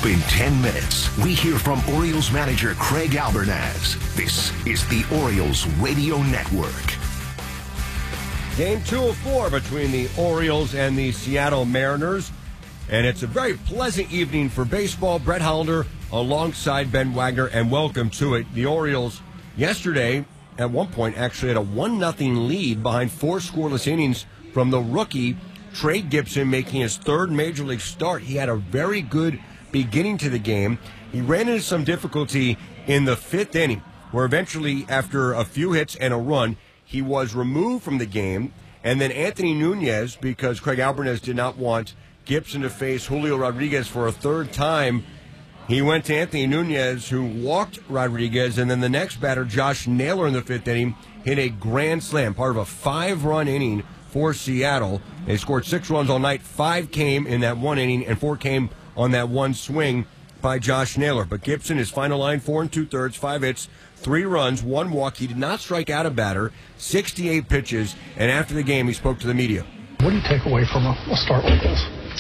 In 10 minutes, we hear from Orioles manager Craig Albernaz. This is the Orioles Radio Network. Game 2 of 4 between the Orioles and the Seattle Mariners. And it's a very pleasant evening for baseball. Brett Hollander alongside Ben Wagner, and welcome to it. The Orioles yesterday, at one point, actually had a 1-0 lead behind 4 scoreless innings from the rookie Trey Gibson, making his third Major League start. He had a very good beginning to the game. He ran into some difficulty in the 5th inning, where eventually, after a few hits and a run, he was removed from the game. And then Anthony Nunez, because Craig Albernaz did not want Gibson to face Julio Rodriguez for a third time, he went to Anthony Nunez, who walked Rodriguez, and then the next batter, Josh Naylor, in the 5th inning, hit a grand slam, part of a 5-run inning for Seattle. They scored 6 runs all night. 5 came in that 1 inning, and 4 came on that 1 swing by Josh Naylor. But Gibson, his final line, 4 2/3, 5 hits, 3 runs, 1 walk. He did not strike out a batter, 68 pitches, and after the game, he spoke to the media. What do you take away from a start like this?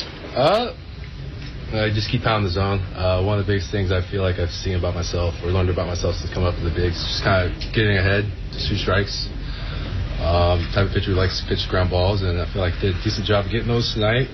I just keep pounding the zone. One of the biggest things I feel like I've seen about myself, or learned about myself since coming up in the bigs, just kind of getting ahead, just 2 strikes. Type of pitcher who likes to pitch ground balls, and I feel like I did a decent job of getting those tonight.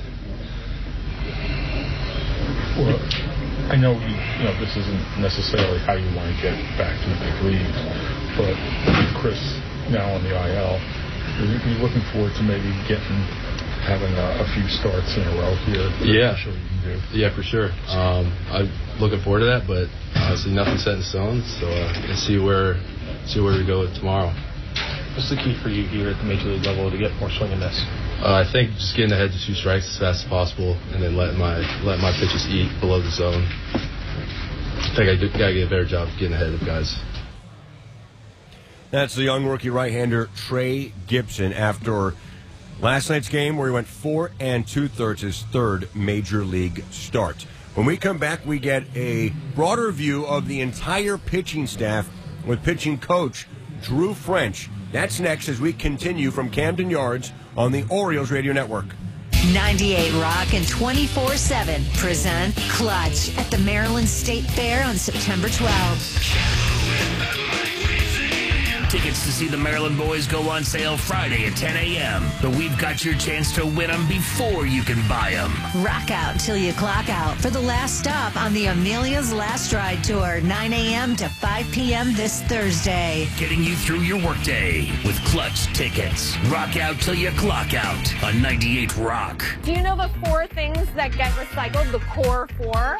Well, I know this isn't necessarily how you want to get back to the big leagues, but with Chris now on the IL, are you looking forward to maybe having a few starts in a row here? Yeah. Sure you can do. Yeah, for sure. I'm looking forward to that, but honestly, nothing's set in stone. So let's see where we go tomorrow. What's the key for you here at the major league level to get more swing and miss? I think just getting ahead to 2 strikes as fast as possible, and then let my pitches eat below the zone. I think I gotta get a better job of getting ahead of guys. That's the young rookie right-hander Trey Gibson after last night's game, where he went 4 2/3, his 3rd Major League start. When we come back, we get a broader view of the entire pitching staff with pitching coach Drew French. That's next as we continue from Camden Yards on the Orioles Radio Network. 98 Rock and 24/7 present Clutch at the Maryland State Fair on September 12th. Tickets to see the Maryland boys go on sale Friday at 10 a.m. But we've got your chance to win them before you can buy them. Rock out till you clock out for the last stop on the Amelia's Last Ride Tour, 9 a.m. to 5 p.m. this Thursday. Getting you through your workday with Clutch tickets. Rock out till you clock out on 98 Rock. Do you know the 4 things that get recycled? The core 4?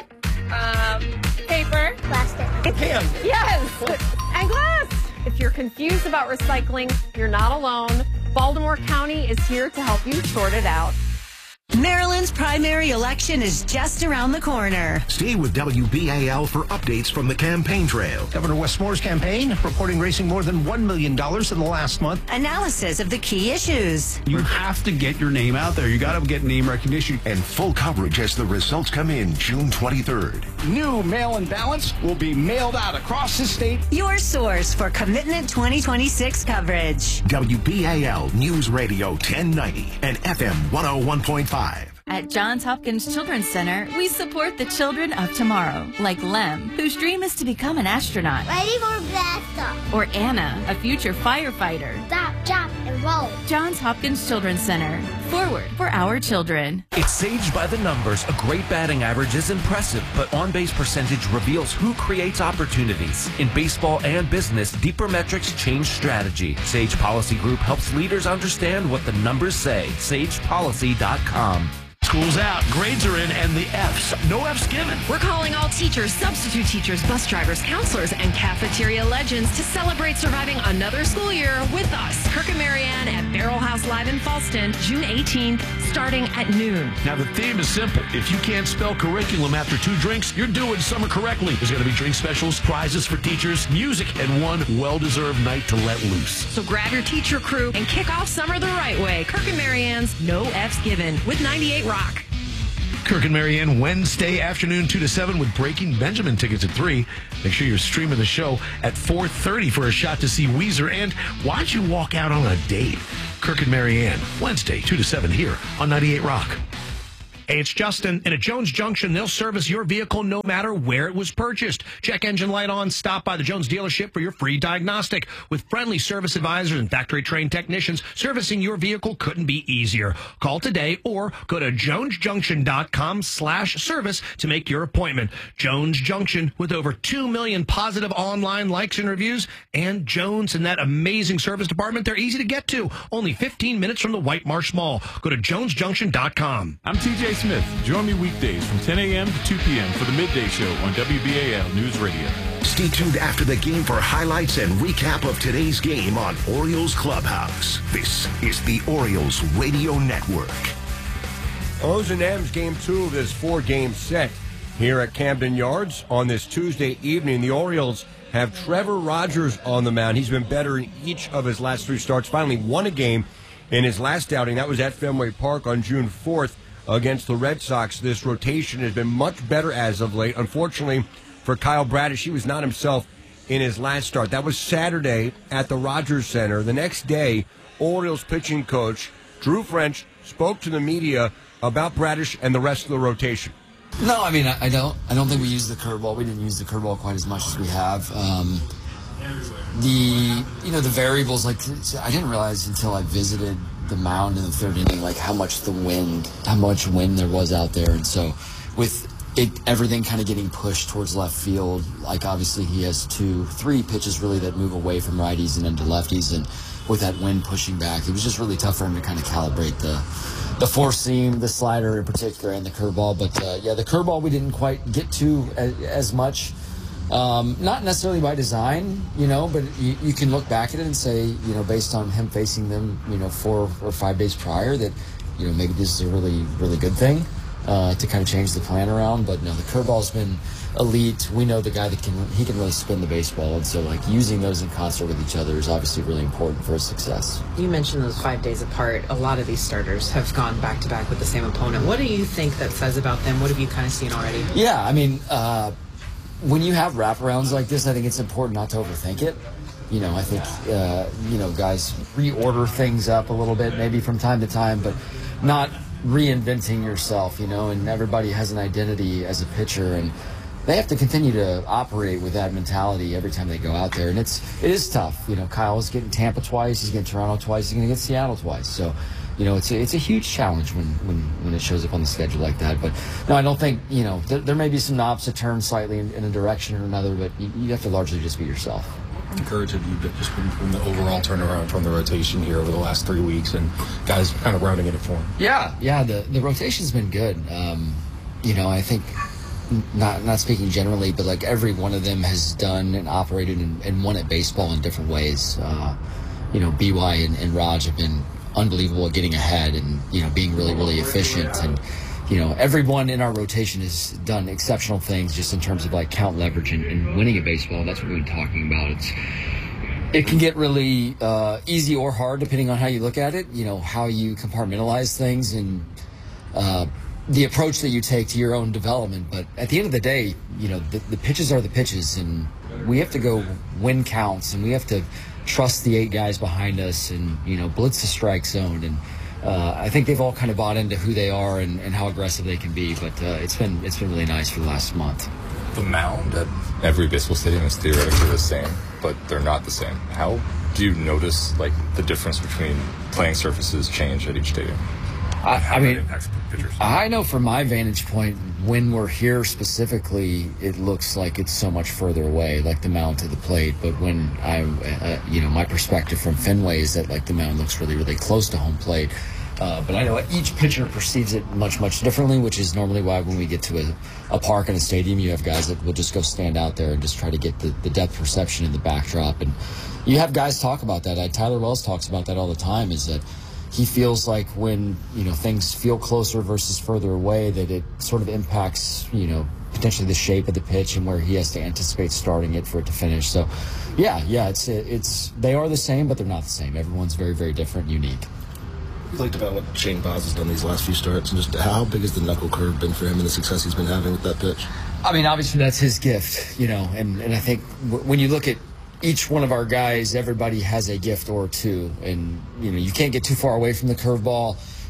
Paper. Plastic. Can. Yes. And glass. If you're confused about recycling, you're not alone. Baltimore County is here to help you sort it out. Maryland's primary election is just around the corner. Stay with WBAL for updates from the campaign trail. Governor Wes Moore's campaign reporting raising more than $1 million in the last month. Analysis of the key issues. You have to get your name out there. You got to get name recognition. And full coverage as the results come in June 23rd. New mail-in ballots will be mailed out across the state. Your source for Commitment 2026 coverage. WBAL News Radio 1090 and FM 101.5. At Johns Hopkins Children's Center, we support the children of tomorrow, like Lem, whose dream is to become an astronaut. Ready for blast off. Or Anna, a future firefighter. Stop, drop, and roll. Johns Hopkins Children's Center. Forward for our children. It's Sage by the numbers. A great batting average is impressive, but on-base percentage reveals who creates opportunities. In baseball and business, deeper metrics change strategy. Sage Policy Group helps leaders understand what the numbers say. SagePolicy.com. School's out, grades are in, and the F's. No F's given. We're calling all teachers, substitute teachers, bus drivers, counselors, and cafeteria legends to celebrate surviving another school year with us. Kirk and Marianne at Barrel House Live in Falston, June 18th, starting at noon. Now, the theme is simple. If you can't spell curriculum after 2 drinks, you're doing summer correctly. There's going to be drink specials, prizes for teachers, music, and one well-deserved night to let loose. So grab your teacher crew and kick off summer the right way. Kirk and Marianne's No F's Given with 98 Rock. Kirk and Marianne, Wednesday afternoon, 2 to 7 with Breaking Benjamin tickets at 3. Make sure you're streaming the show at 4:30 for a shot to see Weezer. And why don't you walk out on a date? Kirk and Marianne, Wednesday, 2 to 7 here on 98 Rock. Hey, it's Justin. And at Jones Junction, they'll service your vehicle no matter where it was purchased. Check engine light on. Stop by the Jones dealership for your free diagnostic. With friendly service advisors and factory-trained technicians, servicing your vehicle couldn't be easier. Call today or go to jonesjunction.com/service to make your appointment. Jones Junction, with over 2 million positive online likes and reviews, and Jones and that amazing service department, they're easy to get to. Only 15 minutes from the White Marsh Mall. Go to jonesjunction.com. I'm TJ Smith. Join me weekdays from 10 a.m. to 2 p.m. for the Midday Show on WBAL News Radio. Stay tuned after the game for highlights and recap of today's game on Orioles Clubhouse. This is the Orioles Radio Network. O's and M's game 2 of this 4-game set here at Camden Yards on this Tuesday evening. The Orioles have Trevor Rogers on the mound. He's been better in each of his last 3 starts. Finally won a game in his last outing. That was at Fenway Park on June 4th against the Red Sox. This rotation has been much better as of late. Unfortunately for Kyle Bradish, he was not himself in his last start. That was Saturday at the Rogers Center. The next day, Orioles pitching coach Drew French spoke to the media about Bradish and the rest of the rotation. No, I mean, I don't think we used the curveball. We didn't use the curveball quite as much as we have. The variables, like, I didn't realize until I visited the mound in the 3rd inning, like how much wind there was out there. And so with everything kind of getting pushed towards left field, like obviously he has 2-3 pitches really that move away from righties and into lefties. And with that wind pushing back, it was just really tough for him to kind of calibrate the four seam, the slider in particular, and the curveball. But the curveball we didn't quite get to as much. Not necessarily by design, but you can look back at it and say, based on him facing them, 4 or 5 days prior, that, maybe this is a really, really good thing to kind of change the plan around. But no, the curveball's been elite. We know the guy that can really spin the baseball, and so like using those in concert with each other is obviously really important for his success. You mentioned those 5 days apart. A lot of these starters have gone back to back with the same opponent. What do you think that says about them? What have you kind of seen already? Yeah, I mean, when you have wraparounds like this, I think it's important not to overthink it. I think, guys reorder things up a little bit, maybe from time to time, but not reinventing yourself, and everybody has an identity as a pitcher, and they have to continue to operate with that mentality every time they go out there. And it is tough. Kyle's getting Tampa twice, he's getting Toronto twice, he's going to get Seattle twice. So, it's a huge challenge when it shows up on the schedule like that. But no, I don't think, there may be some knobs to turn slightly in a direction or another, but you have to largely just be yourself. Encouraged have you been just from the overall turnaround from the rotation here over the last 3 weeks, and guys kind of rounding it for him? Yeah, the rotation's been good. I think, not speaking generally, but like every one of them has done and operated and won at baseball in different ways. BY and Raj have been unbelievable at getting ahead and being really, really efficient, and everyone in our rotation has done exceptional things just in terms of like count leverage and winning a baseball. That's what we've been talking about. It can get really easy or hard depending on how you look at it, how you compartmentalize things and the approach that you take to your own development. But at the end of the day, the pitches are the pitches, and we have to go win counts, and we have to trust the 8 guys behind us and, blitz the strike zone. And I think they've all kind of bought into who they are and how aggressive they can be. But it's been really nice for the last month. The mound at every baseball stadium is theoretically the same, but they're not the same. How do you notice like the difference between playing surfaces change at each stadium? I know from my vantage point, when we're here specifically, it looks like it's so much further away, like the mound to the plate. But when my perspective from Fenway is that like the mound looks really, really close to home plate. But I know each pitcher perceives it much, much differently, which is normally why when we get to a park and a stadium, you have guys that will just go stand out there and just try to get the depth perception in the backdrop. And you have guys talk about that. Tyler Wells talks about that all the time, is that he feels like when, things feel closer versus further away, that it sort of impacts, potentially the shape of the pitch and where he has to anticipate starting it for it to finish. So, it's they are the same, but they're not the same. Everyone's very, very different and unique. You liked about what Shane Baz has done these last few starts, and just how big has the knuckle curve been for him and the success he's been having with that pitch? I mean, obviously that's his gift, and I think when you look at each one of our guys, everybody has a gift or two, and you can't get too far away from the curveball.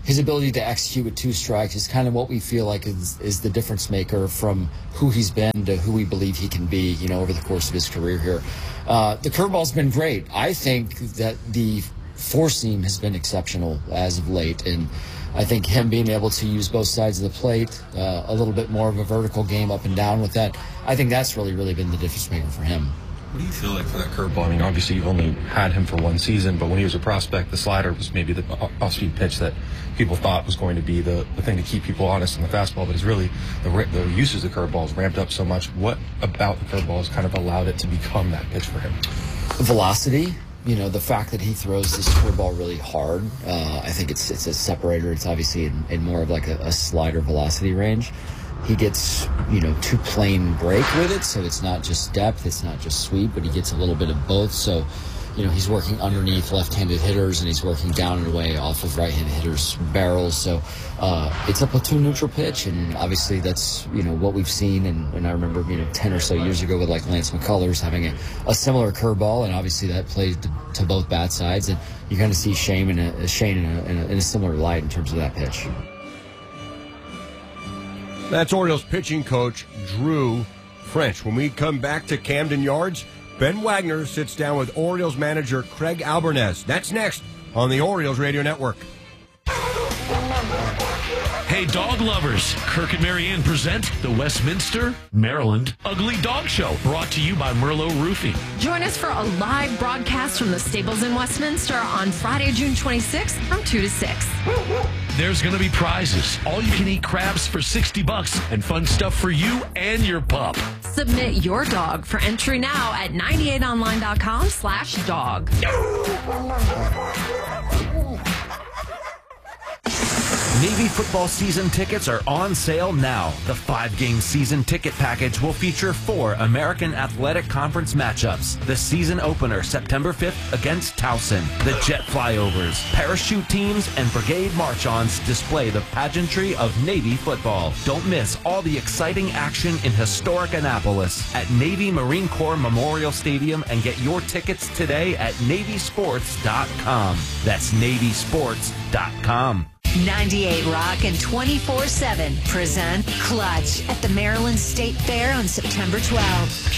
his ability to execute with 2 strikes is kind of what we feel like is the difference maker from who he's been to who we believe he can be, over the course of his career here. The curveball's been great. I think that the 4-seam has been exceptional as of late, and I think him being able to use both sides of the plate, a little bit more of a vertical game up and down with that, I think that's really been the difference maker for him. What do you feel like for that curveball? I mean, obviously you've only had him for 1 season, but when he was a prospect, the slider was maybe the off-speed pitch that people thought was going to be the thing to keep people honest in the fastball, but it's really the usage of the curveball has ramped up so much. What about the curveball has kind of allowed it to become that pitch for him? Velocity. The fact that he throws this curveball really hard, I think it's a separator. It's obviously in more of like a slider velocity range. He gets, 2 plane break with it, so it's not just depth, it's not just sweep, but he gets a little bit of both. So, he's working underneath left-handed hitters, and he's working down and away off of right-handed hitters' barrels. So it's a platoon-neutral pitch, and obviously that's, what we've seen. And I remember, 10 or so years ago with like Lance McCullers having a similar curveball, and obviously that played to both bat sides. And you kind of see Shane in a similar light in terms of that pitch. That's Orioles pitching coach Drew French. When we come back to Camden Yards, Ben Wagner sits down with Orioles manager Craig Albernez. That's next on the Orioles Radio Network. Hey, dog lovers, Kirk and Marianne present the Westminster, Maryland Ugly Dog Show, brought to you by Merlot Roofing. Join us for a live broadcast from the stables in Westminster on Friday, June 26th from 2 to 6. There's going to be prizes, all-you-can-eat crabs for $60, and fun stuff for you and your pup. Submit your dog for entry now at 98online.com/dog. Navy football season tickets are on sale now. The 5-game season ticket package will feature 4 American Athletic Conference matchups. The season opener, September 5th against Towson. The jet flyovers, parachute teams, and brigade march-ons display the pageantry of Navy football. Don't miss all the exciting action in historic Annapolis at Navy Marine Corps Memorial Stadium, and get your tickets today at NavySports.com. That's NavySports.com. 98 Rock and 24/7 present Clutch at the Maryland State Fair on September 12th.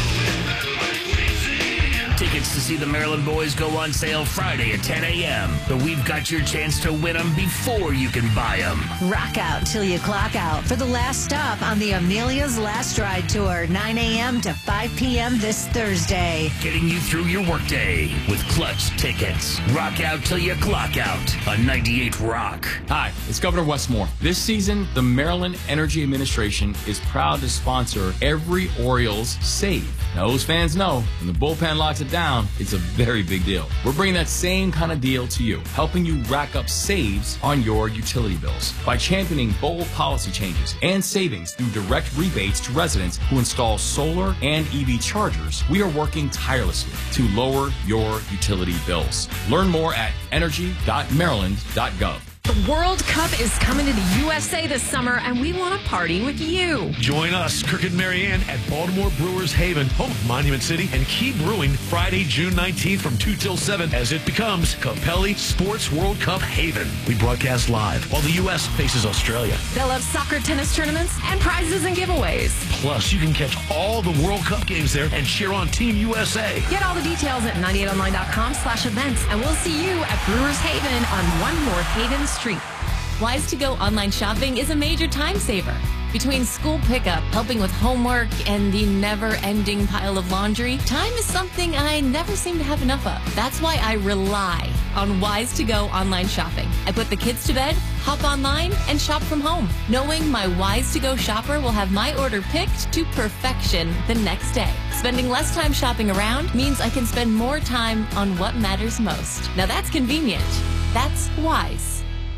Tickets to see the Maryland boys go on sale Friday at 10 a.m. But we've got your chance to win them before you can buy them. Rock out till you clock out for the last stop on the Amelia's Last Ride Tour, 9 a.m. to 5 p.m. this Thursday. Getting you through your workday with Clutch tickets. Rock out till you clock out on 98 Rock. Hi, it's Governor Westmore. This season, the Maryland Energy Administration is proud to sponsor every Orioles save. Now, those fans know when the bullpen locks it down, it's a very big deal. We're bringing that same kind of deal to you, helping you rack up saves on your utility bills by championing bold policy changes and savings through direct rebates to residents who install solar and EV chargers. We are working tirelessly to lower your utility bills. Learn more at energy.maryland.gov. The World Cup is coming to the USA this summer, and we want to party with you. Join us, Kirk and Marianne, at Baltimore Brewers Haven, home of Monument City, and keep brewing Friday, June 19th from 2 till 7 as it becomes Capelli Sports World Cup Haven. We broadcast live while the U.S. faces Australia. They'll have soccer, tennis tournaments, and prizes and giveaways. Plus, you can catch all the World Cup games there and cheer on Team USA. Get all the details at 98online.com/events, and we'll see you at Brewers Haven on 1 North Haven Street. Wise to Go online shopping is a major time saver. Between school pickup, helping with homework, and the never-ending pile of laundry, time is something I never seem to have enough of. That's why I rely on Wise to Go online shopping. I put the kids to bed, hop online, and shop from home, knowing my Wise to Go shopper will have my order picked to perfection the next day. Spending less time shopping around means I can spend more time on what matters most. Now that's convenient. That's Wise.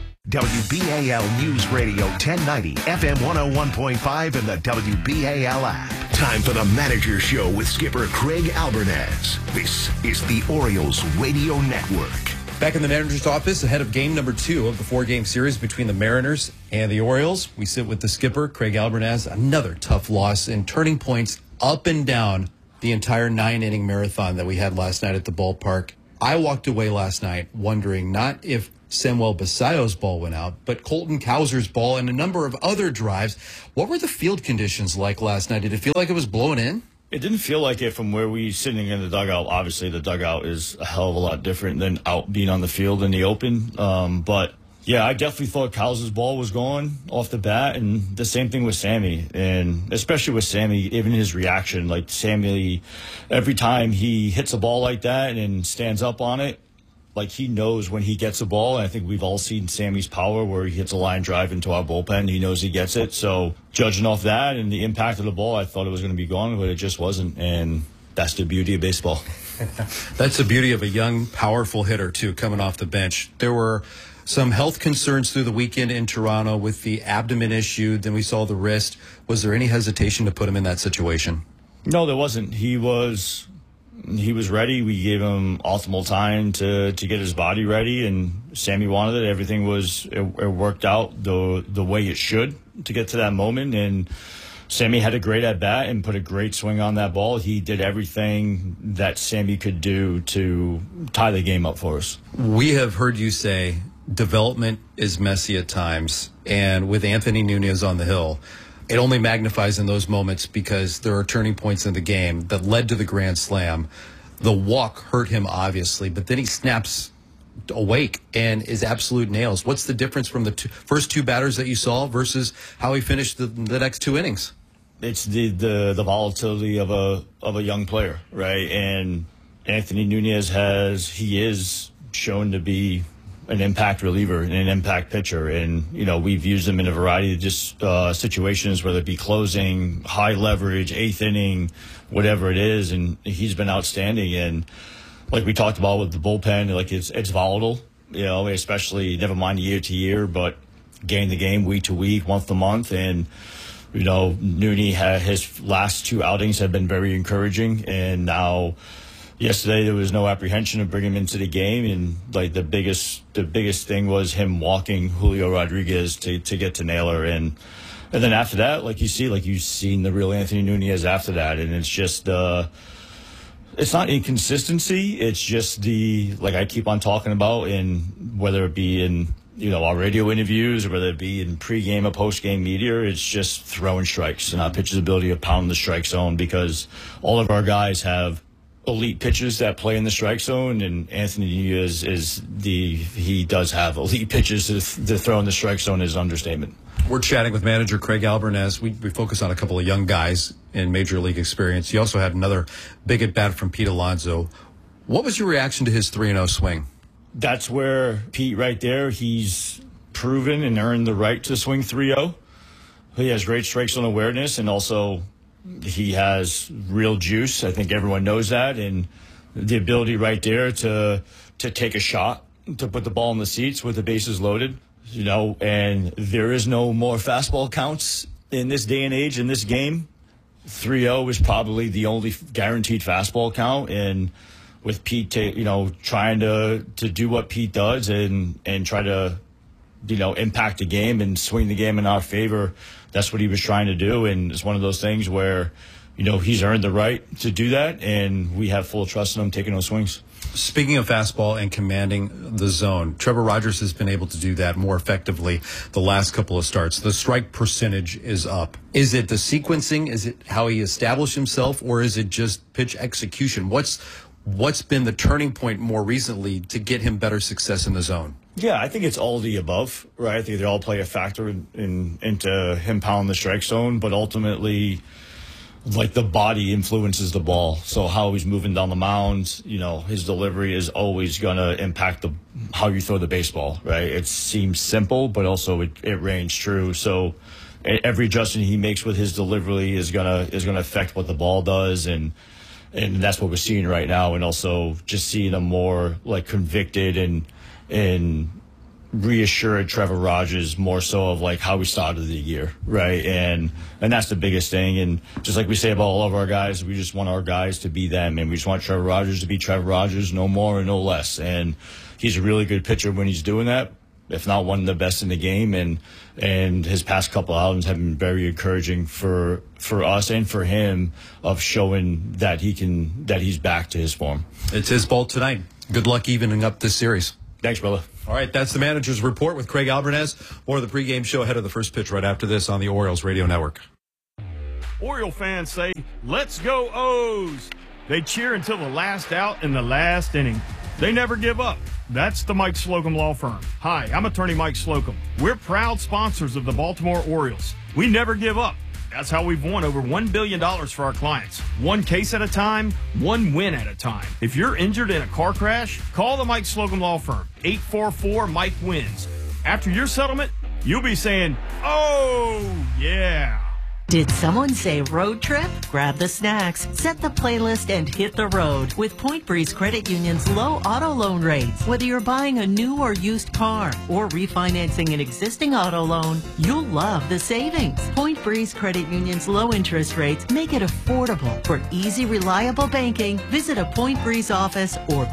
WBAL News Radio 1090, FM 101.5, and the WBAL app. Time for the Manager Show with skipper Craig Albernez. This is the Orioles Radio Network. Back in the manager's office, ahead of game number 2 of the 4-game series between the Mariners and the Orioles, we sit with the skipper, Craig Albernez. Another tough loss and turning points up and down the entire 9-inning marathon that we had last night at the ballpark. I walked away last night wondering not if Samuel Basayo's ball went out, but Colton Cowser's ball and a number of other drives. What were the field conditions like last night? Did it feel like it was blowing in? It didn't feel like it from where we sitting in the dugout. Obviously, the dugout is a hell of a lot different than out being on the field in the open. But yeah, I definitely thought Cowser's ball was going off the bat, and the same thing with Sammy. And especially with Sammy, even his reaction, like Sammy, every time he hits a ball like that and stands up on it, like he knows when he gets a ball. And I think we've all seen Sammy's power where he hits a line drive into our bullpen. He knows he gets it. So judging off that and the impact of the ball, I thought it was going to be gone, but it just wasn't. And that's the beauty of baseball. That's the beauty of a young, powerful hitter, too, coming off the bench. There were some health concerns through the weekend in Toronto with the abdomen issue. Then we saw the wrist. Was there any hesitation to put him in that situation? No, there wasn't. He was ready. We gave him optimal time to get his body ready, and Sammy wanted it. Everything it worked out the way it should to get to that moment, and Sammy had a great at-bat and put a great swing on that ball. He did everything that Sammy could do to tie the game up for us. We have heard you say development is messy at times, and with Anthony Nunez on the hill, it only magnifies in those moments because there are turning points in the game that led to the grand slam. The walk hurt him, obviously, but then he snaps awake and is absolute nails. What's the difference from the first two batters that you saw versus how he finished the next two innings? It's the volatility of a young player, right? And Anthony Nunez is shown to be an impact reliever and an impact pitcher. And, we've used him in a variety of just situations, whether it be closing, high leverage, eighth inning, whatever it is. And he's been outstanding. And like we talked about with the bullpen, like it's volatile, especially never mind year to year, but game to game, week to week, month to month. And, Nooney his last two outings have been very encouraging. And now, yesterday, there was no apprehension of bringing him into the game, and like the biggest thing was him walking Julio Rodriguez to get to Naylor, and then after that, you've seen the real Anthony Nunez after that, and it's just it's not inconsistency, it's just I keep on talking about, and whether it be in our radio interviews or whether it be in pregame or postgame media, it's just throwing strikes and our pitcher's ability to pound the strike zone, because all of our guys have elite pitchers that play in the strike zone, and Anthony Nunez he does have elite pitchers to throw in the strike zone is an understatement. We're chatting with manager Craig Albarnez. We focus on a couple of young guys in major league experience. You also had another big at bat from Pete Alonso. What was your reaction to his 3-0 swing? That's where Pete right there, he's proven and earned the right to swing 3-0. He has great strike zone awareness, and also he has real juice. I think everyone knows that, and the ability right there to take a shot, to put the ball in the seats with the bases loaded, and there is no more fastball counts in this day and age in this game. 3-0 is probably the only guaranteed fastball count, and with Pete, trying to do what Pete does and try to, impact the game and swing the game in our favor. That's what he was trying to do. And it's one of those things where, he's earned the right to do that, and we have full trust in him taking those swings. Speaking of fastball and commanding the zone, Trevor Rogers has been able to do that more effectively the last couple of starts. The strike percentage is up. Is it the sequencing? Is it how he established himself? Or is it just pitch execution? What's been the turning point more recently to get him better success in the zone? Yeah, I think it's all the above, right? I think they all play a factor into him pounding the strike zone, but ultimately, the body influences the ball. So how he's moving down the mound, his delivery is always going to impact how you throw the baseball, right? It seems simple, but also it rings true. So every adjustment he makes with his delivery is gonna affect what the ball does, and that's what we're seeing right now. And also just seeing a more convicted and reassured Trevor Rogers, more so of how we started the year, right? And that's the biggest thing. And just like we say about all of our guys, we just want our guys to be them, and we just want Trevor Rogers to be Trevor Rogers, no more and no less. And he's a really good pitcher when he's doing that, if not one of the best in the game. And his past couple outings have been very encouraging for us and for him, of showing that he's back to his form. It's his ball tonight. Good luck evening up this series. Thanks, brother. All right, that's the manager's report with Craig Albernaz. More of the pregame show ahead of the first pitch right after this on the Orioles Radio Network. Oriole fans say, "Let's go O's." They cheer until the last out in the last inning. They never give up. That's the Mike Slocum Law Firm. Hi, I'm attorney Mike Slocum. We're proud sponsors of the Baltimore Orioles. We never give up. That's how we've won over $1 billion for our clients. One case at a time, one win at a time. If you're injured in a car crash, call the Mike Slocum Law Firm. 844-MIKE-WINS. After your settlement, you'll be saying, "Oh, yeah." Did someone say road trip? Grab the snacks, set the playlist, and hit the road with Point Breeze Credit Union's low auto loan rates. Whether you're buying a new or used car or refinancing an existing auto loan, you'll love the savings. Point Breeze Credit Union's low interest rates make it affordable. For easy, reliable banking, visit a Point Breeze office or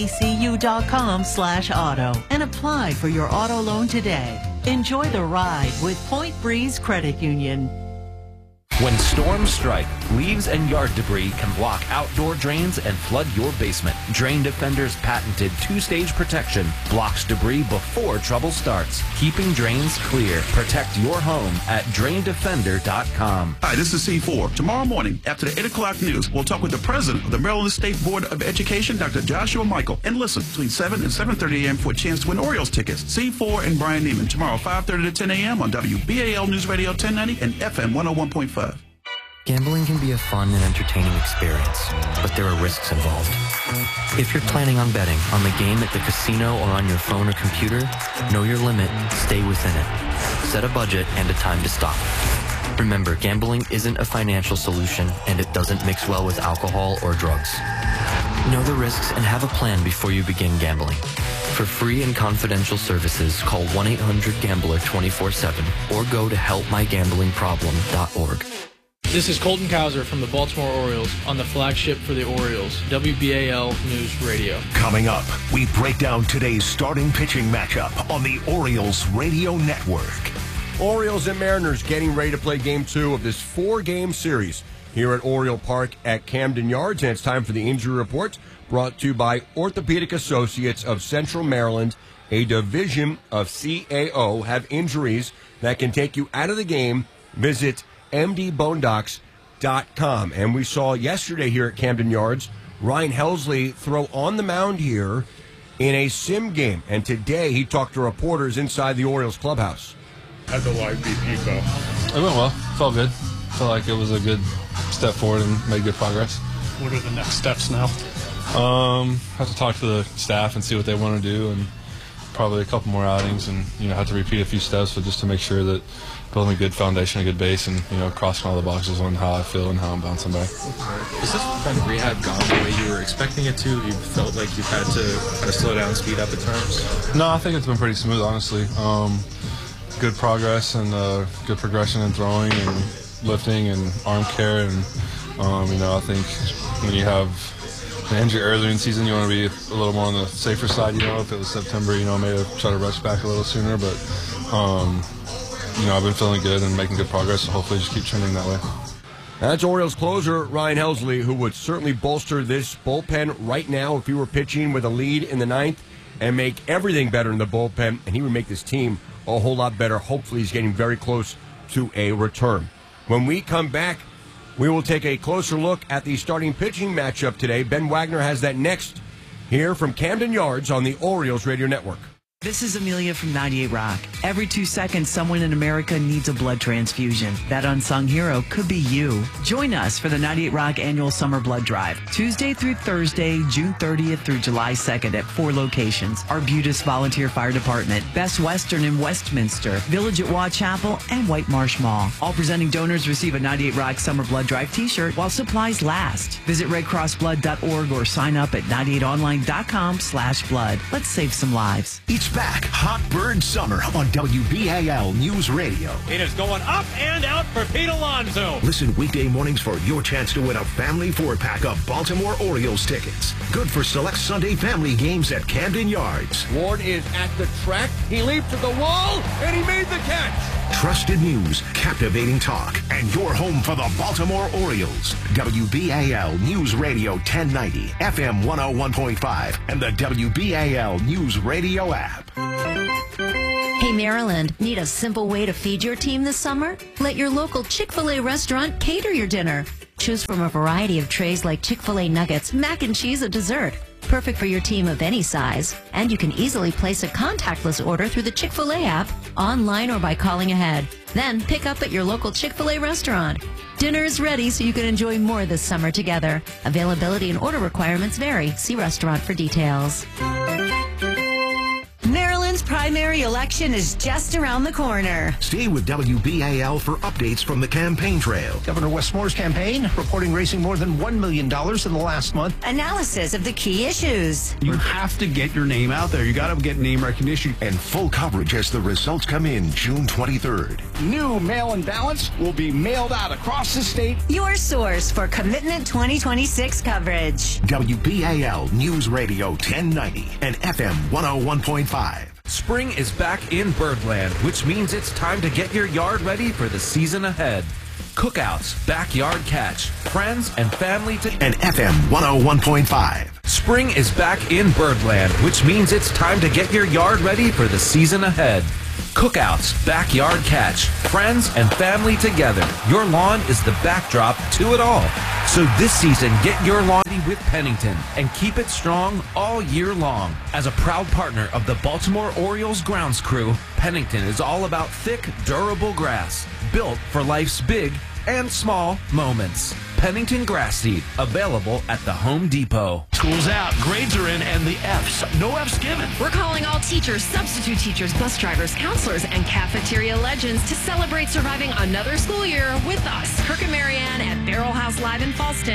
pbcu.com/auto and apply for your auto loan today. Enjoy the ride with Point Breeze Credit Union. When storms strike, leaves and yard debris can block outdoor drains and flood your basement. Drain Defender's patented two-stage protection blocks debris before trouble starts, keeping drains clear. Protect your home at DrainDefender.com. Hi, this is C4. Tomorrow morning, after the 8 o'clock news, we'll talk with the president of the Maryland State Board of Education, Dr. Joshua Michael. And listen, between 7 and 7:30 a.m. for a chance to win Orioles tickets. C4 and Brian Neiman. Tomorrow, 5:30 to 10 a.m. on WBAL News Radio 1090 and FM 101.5. Gambling can be a fun and entertaining experience, but there are risks involved. If you're planning on betting on the game at the casino or on your phone or computer, know your limit, stay within it. Set a budget and a time to stop. Remember, gambling isn't a financial solution, and it doesn't mix well with alcohol or drugs. Know the risks and have a plan before you begin gambling. For free and confidential services, call 1-800-GAMBLER 24/7 or go to helpmygamblingproblem.org. This is Colton Cowser from the Baltimore Orioles on the flagship for the Orioles, WBAL News Radio. Coming up, we break down today's starting pitching matchup on the Orioles Radio Network. Orioles and Mariners getting ready to play Game 2 of this 4-game series here at Oriole Park at Camden Yards. And it's time for the injury report, brought to you by Orthopedic Associates of Central Maryland, a division of CAO. Have injuries that can take you out of the game? Visit mdbonedocs.com. And we saw yesterday here at Camden Yards, Ryan Helsley throw on the mound here in a sim game. And today he talked to reporters inside the Orioles clubhouse. How'd the live BP go? It went well. Felt good. Felt like it was a good step forward and made good progress. What are the next steps now? Have to talk to the staff and see what they want to do, and probably a couple more outings, and have to repeat a few steps, but just to make sure that building a good foundation, a good base, and crossing all the boxes on how I feel and how I'm bouncing back. Has this kind of rehab gone the way you were expecting it to? You felt like you've had to kind of slow down, speed up at times? No, I think it's been pretty smooth, honestly. Good progress and good progression in throwing and lifting and arm care, and I think when you have an injury earlier in the season, you want to be a little more on the safer side. If it was September, maybe try to rush back a little sooner, but I've been feeling good and making good progress, so hopefully just keep trending that way. That's Orioles closer Ryan Helsley, who would certainly bolster this bullpen right now if he were pitching with a lead in the 9th and make everything better in the bullpen, and he would make this team a whole lot better. Hopefully he's getting very close to a return. When we come back, we will take a closer look at the starting pitching matchup today. Ben Wagner has that next here from Camden Yards on the Orioles Radio Network. This is Amelia from 98 Rock. Every 2 seconds, someone in America needs a blood transfusion. That unsung hero could be you. Join us for the 98 Rock annual summer blood drive, Tuesday through Thursday, June 30th through July 2nd at 4 locations. Arbutus Volunteer Fire Department, Best Western in Westminster, Village at Waugh Chapel, and White Marsh Mall. All presenting donors receive a 98 Rock summer blood drive t-shirt while supplies last. Visit redcrossblood.org or sign up at 98online.com/blood. Let's save some lives. It's back. Hot Bird Summer on WBAL News Radio. It is going up and out for Pete Alonso. Listen weekday mornings for your chance to win a family 4-pack of Baltimore Orioles tickets. Good for select Sunday family games at Camden Yards. Ward is at the track. He leaped to the wall, and he made the catch. Trusted news, captivating talk, and your home for the Baltimore Orioles. WBAL News Radio 1090, FM 101.5, and the WBAL News Radio app. Hey, Maryland, need a simple way to feed your team this summer? Let your local Chick-fil-A restaurant cater your dinner. Choose from a variety of trays like Chick-fil-A nuggets, mac and cheese, or dessert. Perfect for your team of any size. And you can easily place a contactless order through the Chick-fil-A app, online or by calling ahead. Then pick up at your local Chick-fil-A restaurant. Dinner is ready so you can enjoy more this summer together. Availability and order requirements vary. See restaurant for details. Maryland's primary election is just around the corner. Stay with WBAL for updates from the campaign trail. Governor Westmore's campaign reporting raising more than $1 million in the last month. Analysis of the key issues. You have to get your name out there. You got to get name recognition. And full coverage as the results come in June 23rd. New mail-in ballots will be mailed out across the state. Your source for Commitment 2026 coverage. WBAL News Radio 1090 and FM 101.5. Spring is back in Birdland, which means it's time to get your yard ready for the season ahead. Cookouts, backyard catch, friends and family to... And FM 101.5. Spring is back in Birdland, which means it's time to get your yard ready for the season ahead. Cookouts, backyard catch, friends and family together. Your lawn is the backdrop to it all. So this season, get your lawn with Pennington and keep it strong all year long. As a proud partner of the Baltimore Orioles grounds crew, Pennington is all about thick, durable grass, built for life's big and small moments. Pennington Grass Seed, available at the Home Depot. School's out, grades are in, and the F's. No F's given. We're calling all teachers, substitute teachers, bus drivers, counselors, and cafeteria legends to celebrate surviving another school year with us. Kirk and Marianne at Barrel House Live in Falston,